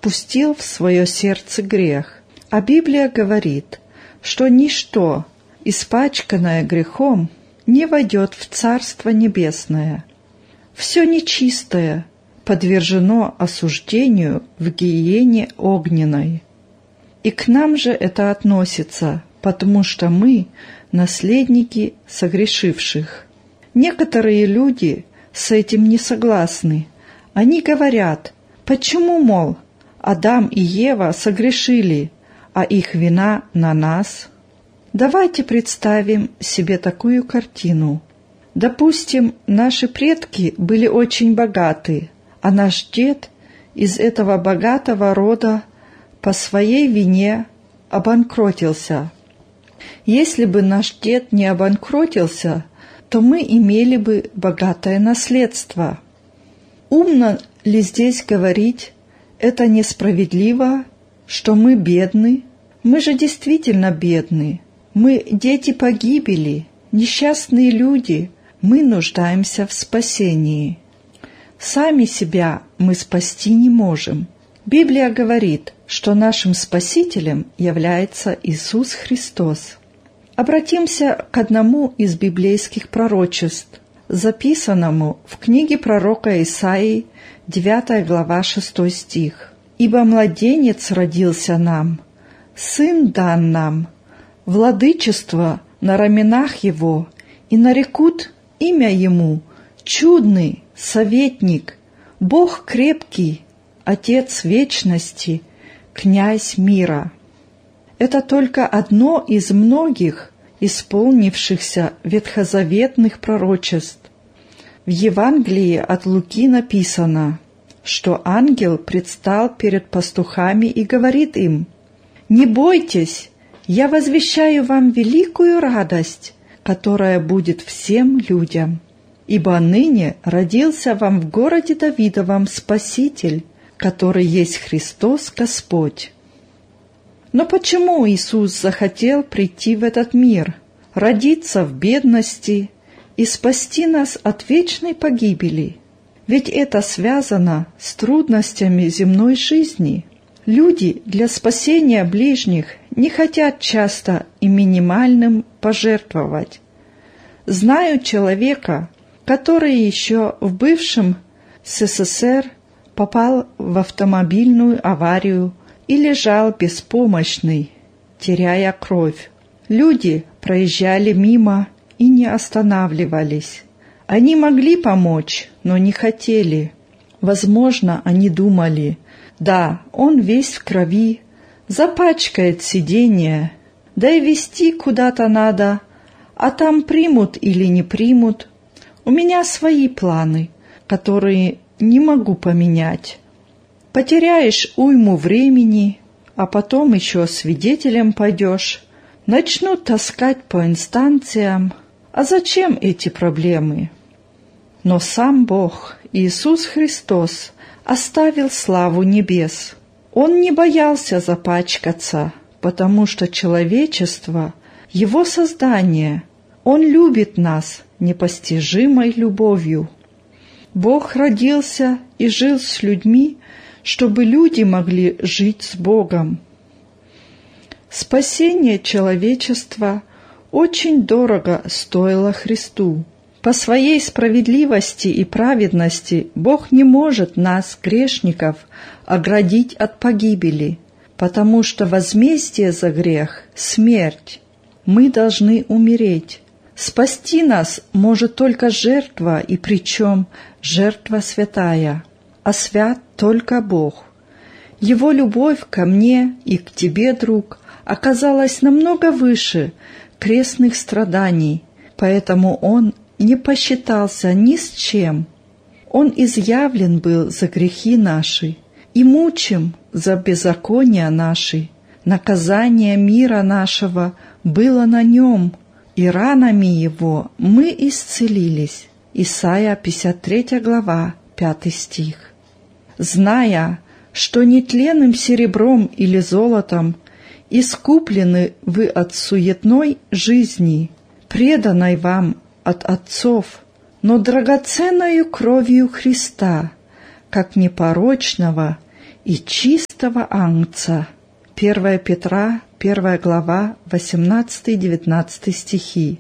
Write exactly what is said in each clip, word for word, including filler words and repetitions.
впустил в свое сердце грех. А Библия говорит, что ничто, испачканное грехом, не войдет в Царство Небесное. Все нечистое подвержено осуждению в гиене огненной. И к нам же это относится, потому что мы наследники согрешивших. Некоторые люди с этим не согласны. Они говорят, почему, мол, Адам и Ева согрешили, а их вина на нас? Давайте представим себе такую картину. Допустим, наши предки были очень богаты, а наш дед из этого богатого рода по своей вине обанкротился. Если бы наш дед не обанкротился, то мы имели бы богатое наследство. Умно ли здесь говорить, это несправедливо, что мы бедны? Мы же действительно бедны. Мы дети погибели, несчастные люди. Мы нуждаемся в спасении. Сами себя мы спасти не можем. Библия говорит, что нашим Спасителем является Иисус Христос. Обратимся к одному из библейских пророчеств, записанному в книге пророка Исаии, девятая глава, шестой стих. «Ибо младенец родился нам, сын дан нам, владычество на раменах его, и нарекут имя ему чудный, советник, Бог крепкий, Отец вечности, князь мира». Это только одно из многих исполнившихся ветхозаветных пророчеств. В Евангелии от Луки написано, что ангел предстал перед пастухами и говорит им: «Не бойтесь, я возвещаю вам великую радость, которая будет всем людям. Ибо ныне родился вам в городе Давидовом Спаситель, который есть Христос Господь». Но почему Иисус захотел прийти в этот мир, родиться в бедности и спасти нас от вечной погибели? Ведь это связано с трудностями земной жизни. Люди для спасения ближних не хотят часто и минимальным пожертвовать. Знаю человека, который еще в бывшем СССР попал в автомобильную аварию и лежал беспомощный, теряя кровь. Люди проезжали мимо и не останавливались. Они могли помочь, но не хотели. Возможно, они думали: да, он весь в крови, запачкает сиденье, да и везти куда-то надо, а там примут или не примут. У меня свои планы, которые не могу поменять. Потеряешь уйму времени, а потом еще свидетелем пойдешь. Начнут таскать по инстанциям. А зачем эти проблемы? Но сам Бог, Иисус Христос, оставил славу небес. Он не боялся запачкаться, потому что человечество — Его создание. Он любит нас непостижимой любовью. Бог родился и жил с людьми, чтобы люди могли жить с Богом. Спасение человечества очень дорого стоило Христу. По своей справедливости и праведности Бог не может нас, грешников, оградить от погибели, потому что возмездие за грех — смерть. Мы должны умереть. Спасти нас может только жертва, и причем жертва святая, а свят только Бог. Его любовь ко мне и к тебе, друг, оказалась намного выше крестных страданий, поэтому Он не посчитался ни с чем. Он изъявлен был за грехи наши и мучим за беззакония наши. Наказание мира нашего было на Нем, и ранами Его мы исцелились. Исайя пятьдесят третья глава, пятый стих. Зная, что нетленным серебром или золотом искуплены вы от суетной жизни, преданной вам от отцов, но драгоценною кровью Христа, как непорочного и чистого чистого Агнца. первое Петра, первая глава, восемнадцатый-девятнадцатый стихи.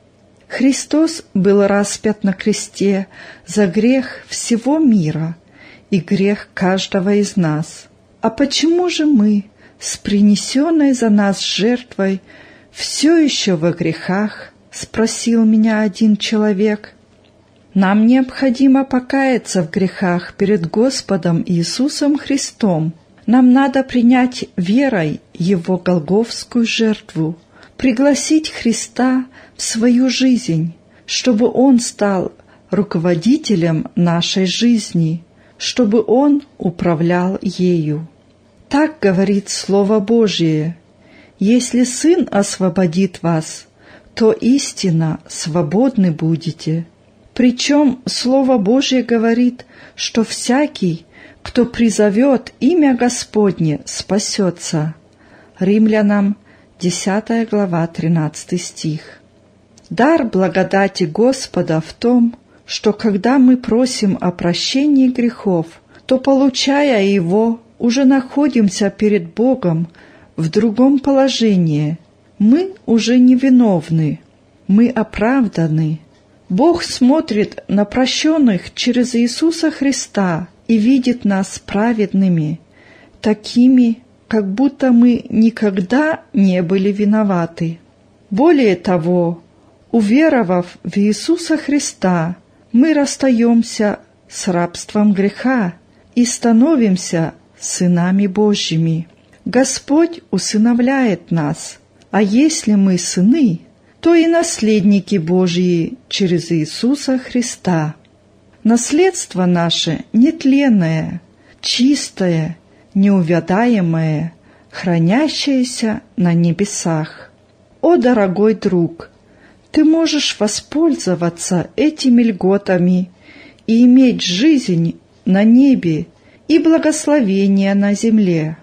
Христос был распят на кресте за грех всего мира и грех каждого из нас. А почему же мы, с принесенной за нас жертвой, все еще во грехах? Спросил меня один человек. Нам необходимо покаяться в грехах перед Господом Иисусом Христом. Нам надо принять верой Его голгофскую жертву, пригласить Христа в свою жизнь, чтобы Он стал руководителем нашей жизни, чтобы Он управлял ею. Так говорит Слово Божие: «Если Сын освободит вас, то истинно свободны будете». Причем Слово Божье говорит, что всякий, кто призовет имя Господне, спасется. Римлянам десятая глава, тринадцатый стих. Дар благодати Господа в том, что когда мы просим о прощении грехов, то, получая его, уже находимся перед Богом в другом положении. Мы уже не виновны, мы оправданы. Бог смотрит на прощенных через Иисуса Христа и видит нас праведными, такими, как будто мы никогда не были виноваты. Более того, уверовав в Иисуса Христа, мы расстаемся с рабством греха и становимся сынами Божьими. Господь усыновляет нас, а если мы сыны, то и наследники Божьи через Иисуса Христа. Наследство наше нетленное, чистое, неувядаемое, хранящееся на небесах. О, дорогой друг, ты можешь воспользоваться этими льготами и иметь жизнь на небе и благословение на земле.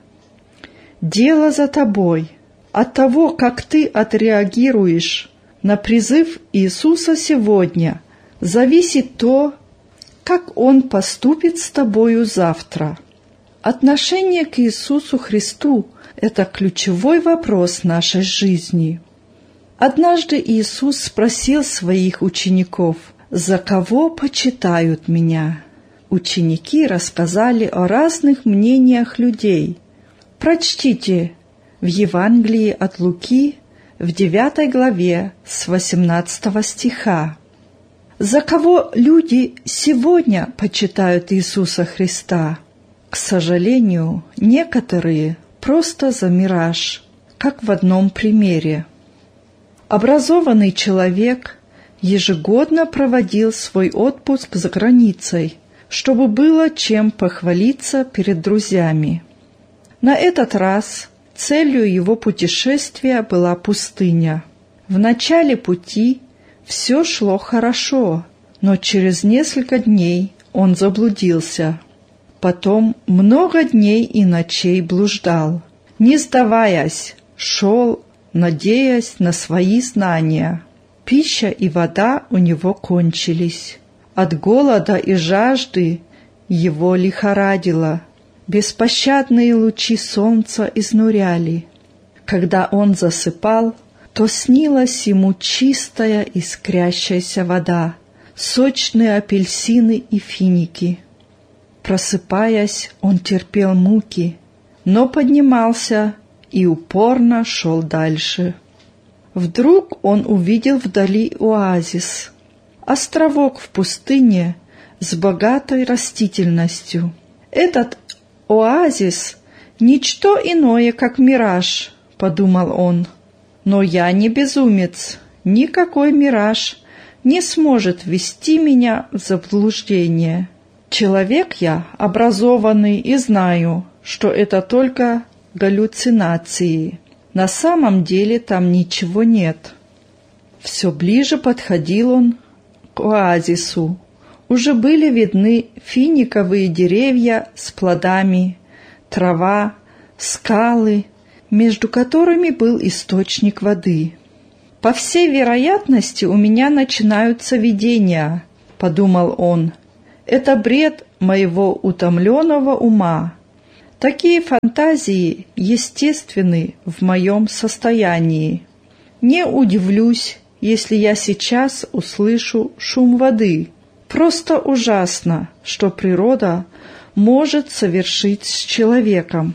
Дело за тобой. От того, как ты отреагируешь на призыв Иисуса сегодня, зависит то, как Он поступит с тобою завтра. Отношение к Иисусу Христу – это ключевой вопрос нашей жизни. Однажды Иисус спросил своих учеников: «За кого почитают Меня?» Ученики рассказали о разных мнениях людей. Прочтите в Евангелии от Луки в девятой главе с восемнадцатого стиха. За кого люди сегодня почитают Иисуса Христа? К сожалению, некоторые просто за мираж, как в одном примере. Образованный человек ежегодно проводил свой отпуск за границей, чтобы было чем похвалиться перед друзьями. На этот раз целью его путешествия была пустыня. В начале пути все шло хорошо, но через несколько дней он заблудился. Потом много дней и ночей блуждал. Не сдаваясь, шел, надеясь на свои знания. Пища и вода у него кончились. От голода и жажды его лихорадило. Беспощадные лучи солнца изнуряли. Когда он засыпал, то снилась ему чистая искрящаяся вода, сочные апельсины и финики. Просыпаясь, он терпел муки, но поднимался и упорно шел дальше. Вдруг он увидел вдали оазис, островок в пустыне с богатой растительностью. Этот оазис — ничто иное, как мираж, — подумал он. Но я не безумец, никакой мираж не сможет ввести меня в заблуждение. Человек я образованный и знаю, что это только галлюцинации. На самом деле там ничего нет. Все ближе подходил он к оазису. Уже были видны финиковые деревья с плодами, трава, скалы, между которыми был источник воды. «По всей вероятности, у меня начинаются видения», — подумал он. «Это бред моего утомленного ума. Такие фантазии естественны в моем состоянии. Не удивлюсь, если я сейчас услышу шум воды. Просто ужасно, что природа может совершить с человеком.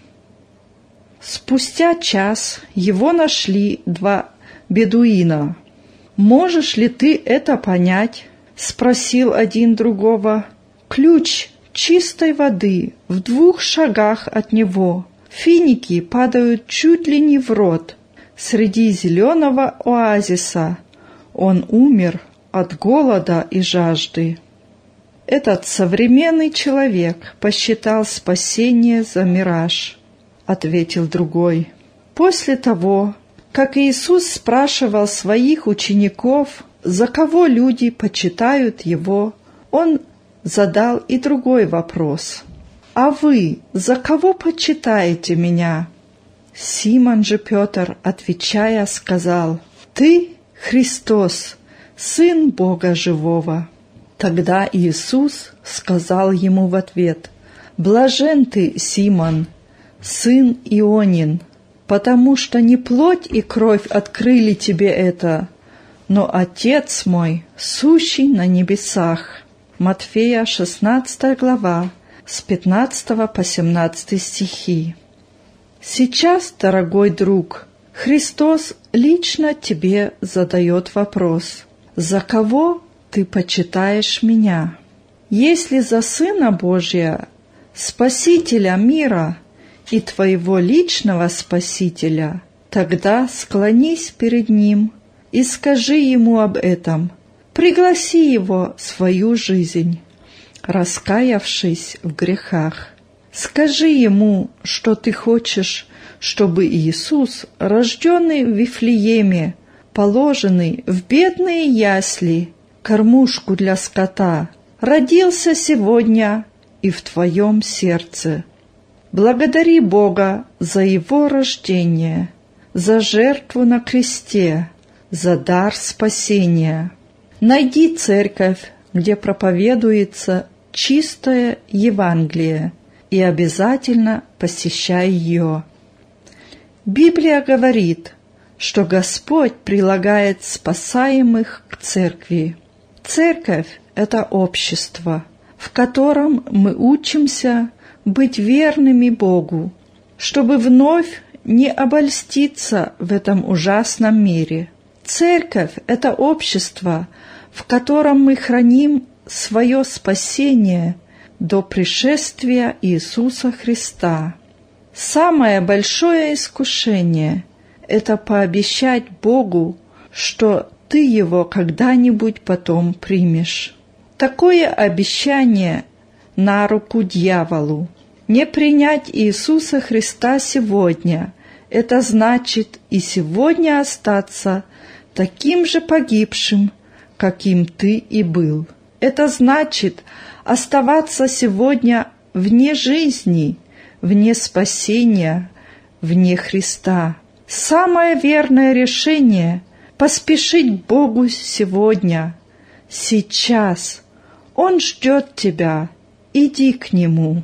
Спустя час его нашли два бедуина. «Можешь ли ты это понять?» — спросил один другого. «Ключ чистой воды в двух шагах от него. Финики падают чуть ли не в рот. Среди зеленого оазиса он умер от голода и жажды». Этот современный человек посчитал спасение за мираж, — ответил другой. После того, как Иисус спрашивал своих учеников, за кого люди почитают Его, Он задал и другой вопрос. «А вы за кого почитаете Меня?» Симон же Петр, отвечая, сказал: «Ты Христос, Сын Бога Живого». Тогда Иисус сказал ему в ответ: «Блажен ты, Симон, сын Ионин, потому что не плоть и кровь открыли тебе это, но Отец мой, сущий на небесах». Матфея, шестнадцатая глава, с пятнадцатого по семнадцатый стихи. Сейчас, дорогой друг, Христос лично тебе задает вопрос: «За кого ты почитаешь Меня?» Если за Сына Божия, Спасителя мира и твоего личного Спасителя, тогда склонись перед Ним и скажи Ему об этом. Пригласи Его в свою жизнь, раскаявшись в грехах. Скажи Ему, что ты хочешь, чтобы Иисус, рожденный в Вифлееме, положенный в бедные ясли, кормушку для скота, родился сегодня и в твоем сердце. Благодари Бога за Его рождение, за жертву на кресте, за дар спасения. Найди церковь, где проповедуется чистое Евангелие, и обязательно посещай ее. Библия говорит, что Господь прилагает спасаемых к церкви. Церковь — это общество, в котором мы учимся быть верными Богу, чтобы вновь не обольститься в этом ужасном мире. Церковь — это общество, в котором мы храним свое спасение до пришествия Иисуса Христа. Самое большое искушение — это пообещать Богу, что ты Его когда-нибудь потом примешь. Такое обещание на руку дьяволу. Не принять Иисуса Христа сегодня — это значит и сегодня остаться таким же погибшим, каким ты и был. Это значит оставаться сегодня вне жизни, вне спасения, вне Христа. Самое верное решение — поспешить к Богу сегодня, сейчас. Он ждет тебя, иди к Нему.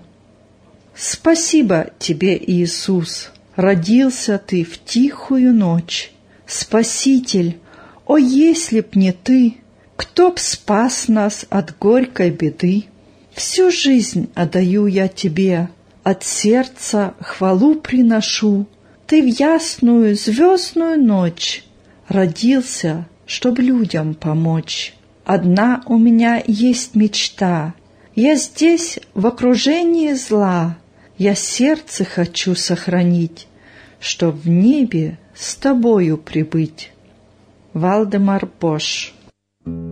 Спасибо тебе, Иисус, родился ты в тихую ночь. Спаситель, о, если б не ты, кто б спас нас от горькой беды? Всю жизнь отдаю я тебе, от сердца хвалу приношу. Ты в ясную звездную ночь родился, чтоб людям помочь. Одна у меня есть мечта. Я здесь в окружении зла. Я сердце хочу сохранить, чтоб в небе с тобою прибыть. Вальдемар Бош.